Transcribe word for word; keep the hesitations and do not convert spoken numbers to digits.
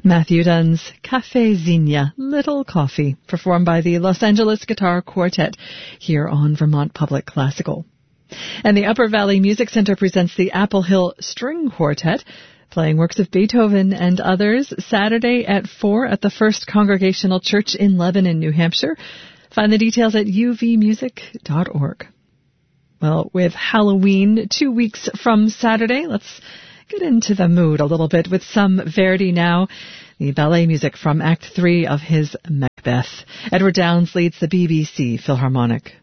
Matthew Dunn's Cafe Zinnia, Little Coffee, performed by the Los Angeles Guitar Quartet here on Vermont Public Classical. And the Upper Valley Music Center presents the Apple Hill String Quartet, playing works of Beethoven and others, Saturday at four at the First Congregational Church in Lebanon, New Hampshire. Find the details at u v music dot org. Well, with Halloween two weeks from Saturday, let's get into the mood a little bit with some Verdi now, the ballet music from Act three of his Macbeth. Edward Downes leads the B B C Philharmonic.